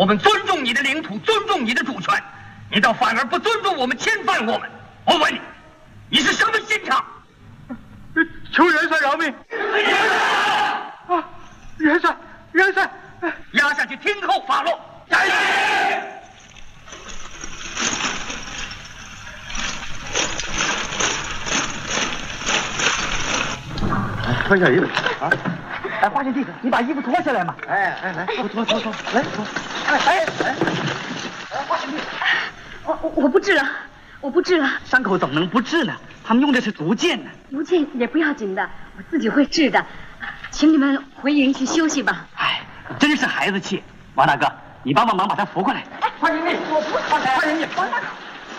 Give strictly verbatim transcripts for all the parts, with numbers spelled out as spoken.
们尊重你的领土，尊重你的主权，你倒反而不尊重我们，侵犯我们。我问你，你是什么心肠？ 求元帅饶命！啊，元帅，元帅， 押下去听候发落。 来！穿下衣服啊！ 哎，花贤弟，你把衣服脱下来嘛！ 哎哎，来，脱脱脱脱，来脱！哎哎哎！哎，花贤弟， 我我我不治了，我不治了。 伤口怎么能不治呢？他们用的是毒箭呢。 毒箭也不要紧的，我自己会治的。请你们回营去休息吧。 哎，真是孩子气！王大哥，你帮帮忙把他扶过来。 哎， 花贤弟，我不，花贤弟，王大哥。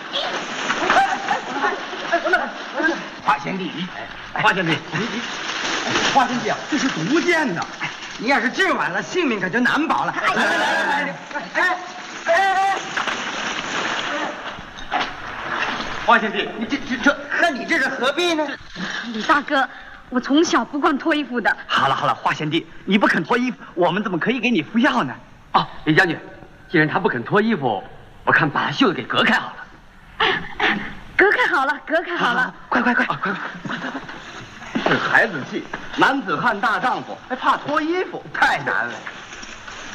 花贤弟，你， 花贤弟，你你，花贤弟啊，这是毒箭呐！你要是治晚了，性命可就难保了。来来来来来，哎哎哎！花贤弟，你这这这，那你这是何必呢？ 李大哥，我从小不惯脱衣服的。 好了好了，花贤弟，你不肯脱衣服，我们怎么可以给你服药呢？ 哦，李将军，既然他不肯脱衣服，我看把袖子给隔开好了。 隔开好了，隔开好了， 快快快快快！是孩子气，男子汉大丈夫，还怕脱衣服，太难了。